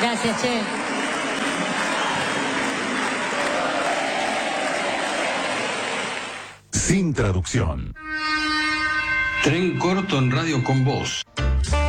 Gracias, che. Sin traducción. Tren corto en Radio con Voz.